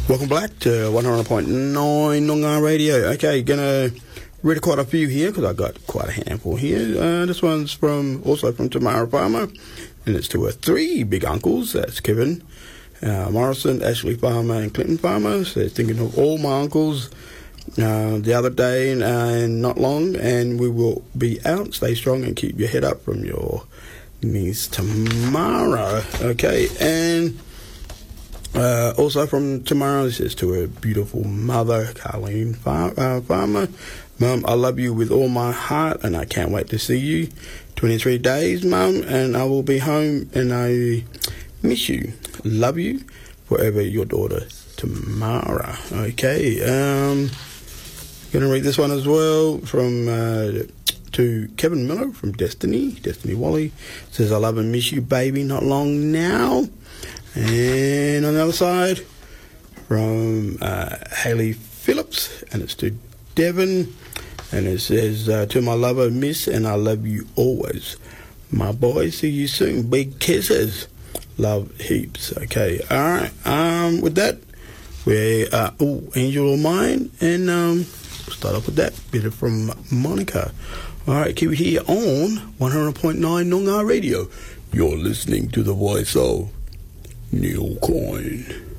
Welcome back to 100.9 Noongar Radio. Okay, gonna read quite a few here because I got quite a handful here. This one's also from Tamara Farmer, and it's to her three big uncles. That's Kevin Morrison, Ashley Farmer, and Clinton Farmer. So thinking of all my uncles the other day and not long, and we will be out. Stay strong and keep your head up from your niece Tamara. Okay, and also from Tamara, this is to her beautiful mother, Carleen Farmer. Mum, I love you with all my heart, and I can't wait to see you. 23 days, Mum, and I will be home, and I miss you. Love you. Forever, your daughter, Tamara. Okay, going to read this one as well from to Kevin Miller from Destiny Wally. Says, I love and miss you, baby, not long now. And on the other side, from Hayley Phillips, and it's to Devon, and it says, to my lover, miss, and I love you always. My boy, see you soon. Big kisses. Love heaps. Okay, all right. With that, we're Angel of Mine, and we'll start off with that bit from Monica. All right, keep it here on 100.9 Noongar Radio. You're listening to the voice of Neil Coyne.